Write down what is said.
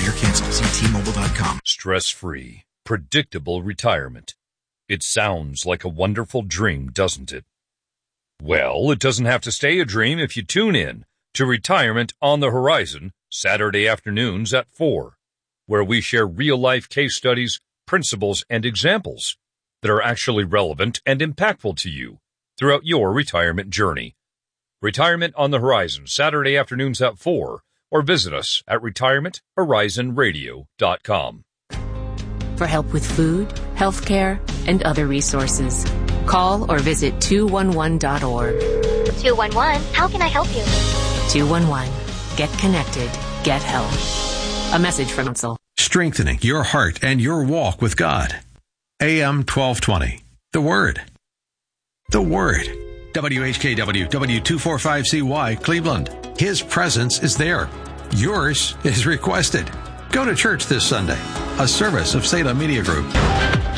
later cancel. See T-Mobile.com. Stress-free, predictable retirement. It sounds like a wonderful dream, doesn't it? Well, it doesn't have to stay a dream if you tune in to Retirement on the Horizon, Saturday afternoons at 4, where we share real-life case studies, principles, and examples that are actually relevant and impactful to you throughout your retirement journey. Retirement on the Horizon, Saturday afternoons at 4, or visit us at retirementhorizonradio.com. For help with food, healthcare, and other resources, call or visit 211.org. 211, how can I help you? 211, get connected, get help. A message from Council. Strengthening your heart and your walk with God. AM 1220. The Word. The Word. WHKW, W245CY, Cleveland. His presence is there. Yours is requested. Go to church this Sunday. A service of Salem Media Group.